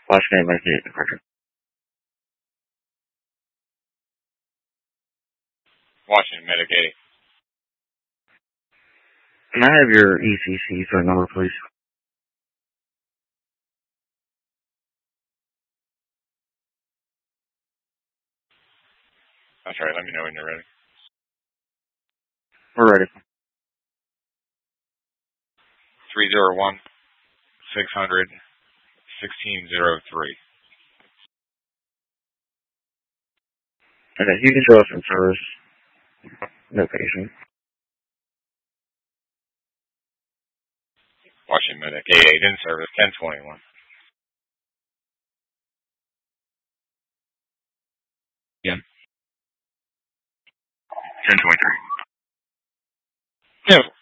Washington Medicaid department. Washington Medicaid. Can I have your ECC phone number, please? That's right. Let me know when you're ready. We're ready. 301-600-1603. Okay, you can show us in service. No patient. Washington Medicaid in service 1021. Again. 1023. Yeah.